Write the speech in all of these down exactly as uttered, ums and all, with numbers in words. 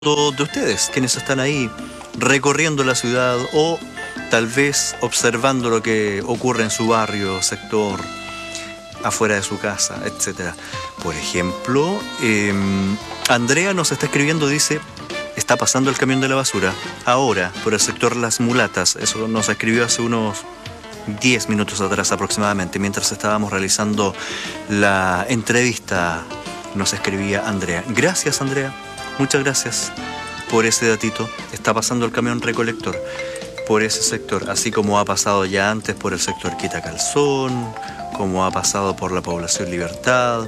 de ustedes, quienes están ahí recorriendo la ciudad o tal vez observando lo que ocurre en su barrio, sector, afuera de su casa, etcétera. Por ejemplo, eh, Andrea nos está escribiendo, dice, está pasando el camión de la basura ahora por el sector Las Mulatas. Eso nos escribió hace unos diez minutos atrás aproximadamente, mientras estábamos realizando la entrevista. Nos escribía Andrea. Gracias, Andrea. Muchas gracias por ese datito. Está pasando el camión recolector por ese sector, así como ha pasado ya antes por el sector Quita Calzón, como ha pasado por la población Libertad,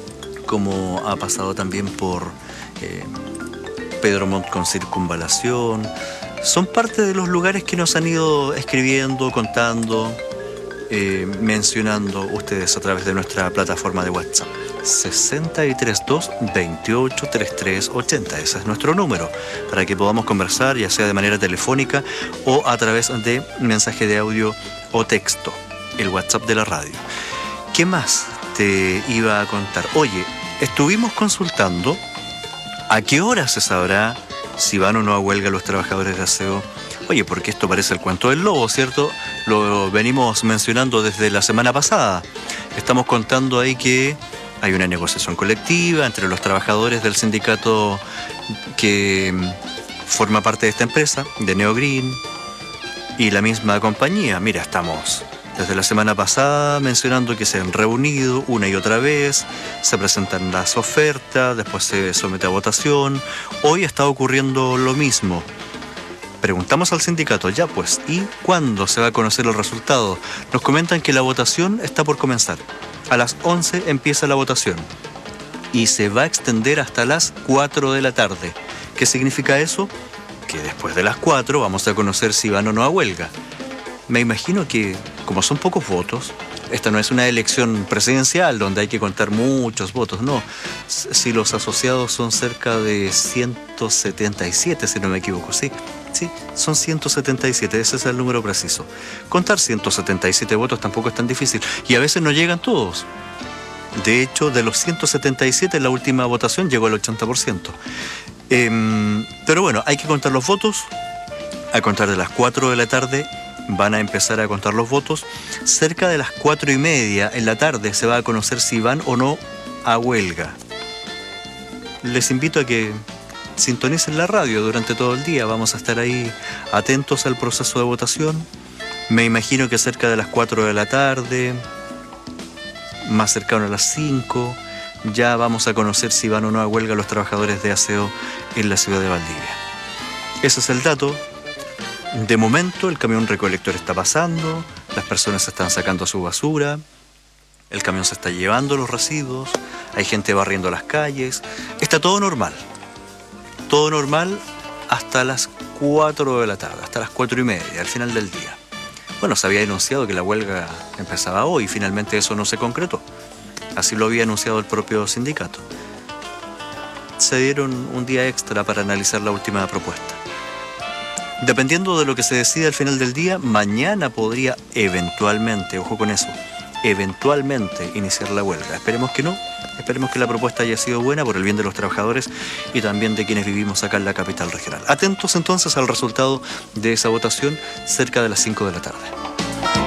como ha pasado también por eh, Pedro Montt con Circunvalación. Son parte de los lugares que nos han ido escribiendo, contando, eh, mencionando ustedes a través de nuestra plataforma de WhatsApp. sesenta y tres dos veintiocho treinta y tres ochenta. Ese es nuestro número para que podamos conversar, ya sea de manera telefónica o a través de mensaje de audio o texto, el WhatsApp de la radio. ¿Qué más te iba a contar? Oye, estuvimos consultando a qué hora se sabrá si van o no a huelga los trabajadores de aseo. Oye, porque esto parece el cuento del lobo, ¿cierto? Lo venimos mencionando desde la semana pasada. Estamos contando ahí que hay una negociación colectiva entre los trabajadores del sindicato que forma parte de esta empresa, de Neogreen, y la misma compañía. Mira, estamos desde la semana pasada mencionando que se han reunido una y otra vez, se presentan las ofertas, después se somete a votación. Hoy está ocurriendo lo mismo. Preguntamos al sindicato, ya pues, ¿y cuándo se va a conocer el resultado? Nos comentan que la votación está por comenzar. A las once empieza la votación y se va a extender hasta las cuatro de la tarde. ¿Qué significa eso? Que después de las cuatro vamos a conocer si van o no a huelga. Me imagino que, como son pocos votos, esta no es una elección presidencial donde hay que contar muchos votos, no. Si los asociados son cerca de ciento setenta y siete, si no me equivoco, sí. Sí, son ciento setenta y siete, ese es el número preciso. Contar ciento setenta y siete votos tampoco es tan difícil y a veces no llegan todos. De hecho, de los ciento setenta y siete, la última votación llegó al ochenta por ciento. Eh, pero bueno, hay que contar los votos. A contar de las cuatro de la tarde van a empezar a contar los votos. Cerca de las cuatro y media en la tarde se va a conocer si van o no a huelga. Les invito a que sintonicen la radio durante todo el día. Vamos a estar ahí atentos al proceso de votación. Me imagino que cerca de las cuatro de la tarde, más cercano a las cinco, ya vamos a conocer si van o no a huelga los trabajadores de aseo en la ciudad de Valdivia. Ese es el dato. De momento el camión recolector está pasando, las personas están sacando su basura, el camión se está llevando los residuos, hay gente barriendo las calles, está todo normal. Todo normal hasta las cuatro de la tarde, hasta las cuatro y media, al final del día. Bueno, se había anunciado que la huelga empezaba hoy, finalmente eso no se concretó. Así lo había anunciado el propio sindicato. Se dieron un día extra para analizar la última propuesta. Dependiendo de lo que se decida al final del día, mañana podría eventualmente, ojo con eso, eventualmente iniciar la huelga. Esperemos que no. Esperemos que la propuesta haya sido buena por el bien de los trabajadores y también de quienes vivimos acá en la capital regional. Atentos entonces al resultado de esa votación cerca de las cinco de la tarde.